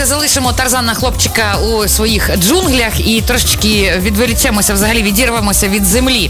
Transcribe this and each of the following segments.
давайте залишимо Тарзана хлопчика у своїх джунглях і трошечки відволічемося, взагалі відірвемося від землі.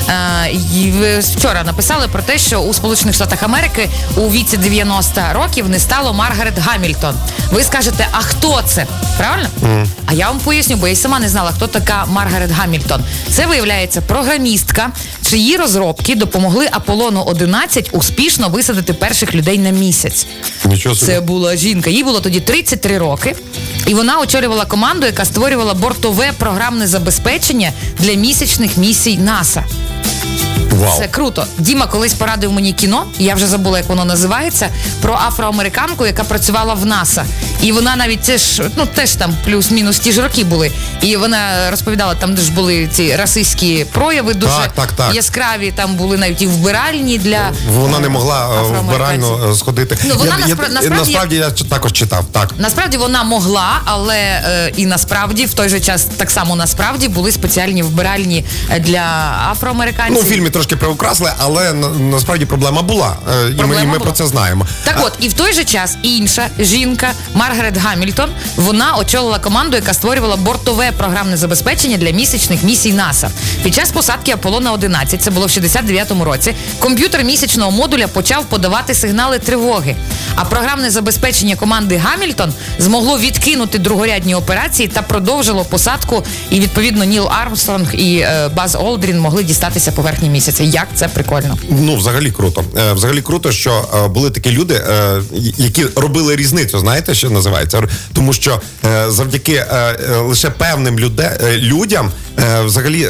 Вчора написали про те, що у Сполучених Штатах Америки у віці 90 років не стало Маргарет Гамільтон. Ви скажете, а хто це? Правильно? А я вам поясню, бо я й сама не знала, хто така Маргарет Гамільтон. Це, виявляється, програмістка, чиї розробки допомогли Аполлону-11 успішно висадити перших людей на місяць. Нічого собі. Це була жінка. Їй було тоді 33 роки. І вона очолювала команду, яка створювала бортове програмне забезпечення для місячних місій НАСА. Вау. Це круто. Діма колись порадив мені кіно, я вже забула, як воно називається, про афроамериканку, яка працювала в НАСА. І вона навіть теж там плюс-мінус ті ж роки були. І вона розповідала, там де ж були ці расистські прояви дуже так. яскраві, там були навіть і вбиральні для Вона не могла вбирально сходити. Ну, вона насправді я також читав, так. Насправді вона могла, але і насправді, в той же час, так само насправді, були спеціальні вбиральні для афроамериканців. Ну, в фільмі трошки приукрасли, але насправді проблема була. І ми про це знаємо. Так от, і в той же час інша жінка, Маргарет Гамільтон, вона очолила команду, яка створювала бортове програмне забезпечення для місячних місій НАСА. Під час посадки Аполлона-11, це було в 69-му році, комп'ютер місячного модуля почав подавати сигнали тривоги. А програмне забезпечення команди Гамільтон змогло відкинути другорядні операції та продовжило посадку, і відповідно Ніл Армстронг і Баз Олдрін могли дістатися поверхні місяця. Як це прикольно. Ну, взагалі круто. Взагалі круто, що були такі люди, які робили різницю, знаєте, що називається? Тому що завдяки лише певним людям взагалі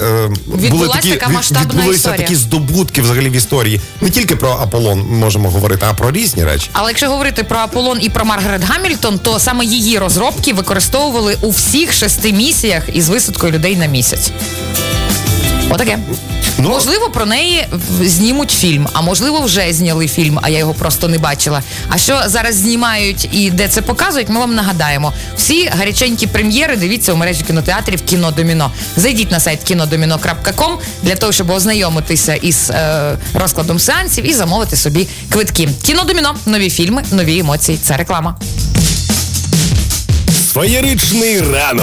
відбулися такі здобутки взагалі в історії. Не тільки про Аполлон можемо говорити, а про різні речі. Але якщо говорити про Аполлон і про Маргарет Гамільтон, то саме її розробки використовували у всіх 6 місіях із висадкою людей на місяць. Отаке. Ну, можливо, про неї знімуть фільм, а можливо, вже зняли фільм, а я його просто не бачила. А що зараз знімають і де це показують, ми вам нагадаємо. Всі гаряченькі прем'єри дивіться у мережі кінотеатрів «Кіно Доміно». Зайдіть на сайт kinodomino.com для того, щоб ознайомитися із розкладом сеансів і замовити собі квитки. «Кіно Доміно» – нові фільми, нові емоції. Це реклама. Своєрічний ранок.